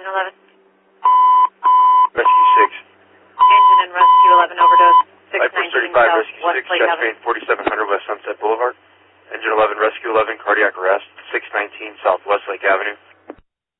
Engine 11. Rescue 6. Engine and Rescue 11 overdose. 619 619 35, South Rescue West 6, Lake chest Avenue. pain 4700 West Sunset Boulevard. Engine 11, Rescue 11, cardiac arrest, 619 South West Lake Avenue.